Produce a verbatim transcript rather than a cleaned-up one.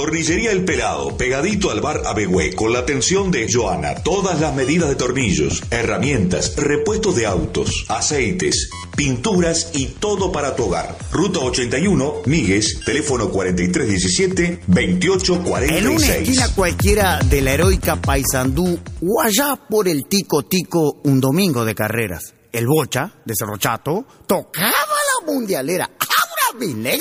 Tornillería El Pelado, pegadito al bar Abegüé, con la atención de Joana. Todas las medidas de tornillos, herramientas, repuestos de autos, aceites, pinturas y todo para tu hogar. Ruta ochenta y uno, Migues, teléfono cuarenta y tres diecisiete, veintiocho cuarenta y seis. En una esquina cualquiera de la heroica Paysandú o allá por el Tico Tico un domingo de carreras, el Bocha de Cerro Chato tocaba la mundialera. ¡Ahora, mi negra!